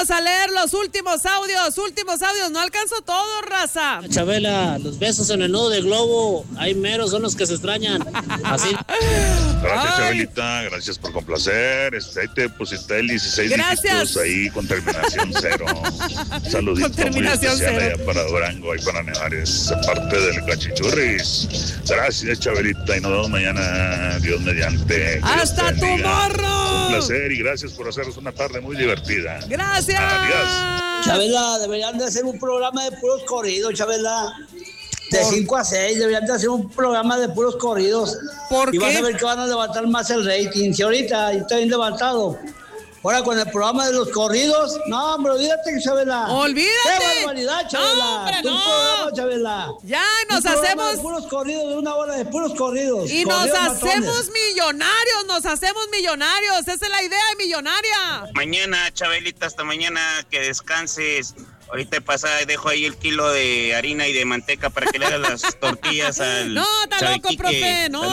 Vamos a leer los últimos audios. No alcanzo todo, raza. Chabela, los besos en el nudo de globo, ahí meros son los que se extrañan. Así. Gracias, Chabelita, gracias por complacer. Ahí te pusiste el 16 dígitos ahí con terminación 0. Saludito Con terminación muy especial 0. allá para Durango y para Nevares, parte del Cachichurris. Gracias, Chabelita, y nos vemos mañana, Dios mediante. ¡Hasta tu morro! Un placer y gracias por hacernos una tarde muy divertida. ¡Gracias! Adiós. Chabela, deberían de hacer un programa de puros corridos, Chabela. De 5 a 6, deberían de hacer un programa de puros corridos. ¿Por y qué? vas a ver que van a levantar más el rating. Si ahorita está bien levantado. Ahora con el programa de los corridos, no, hombre, olvídate, Chabela. ¡Olvídate! ¡Qué barbaridad, Chabela! No, hombre, Tu no. programa, Chabela. Ya nos Un programa hacemos... de puros corridos, de 1 hora de puros corridos. Y corridos nos hacemos matones. millonarios. Esa es la idea de millonaria. Mañana, Chabelita, hasta mañana, que descanses. Ahorita pasa, dejo ahí el kilo de harina y de manteca para que le hagas las tortillas al No, está loco, Chavequique. profe, no.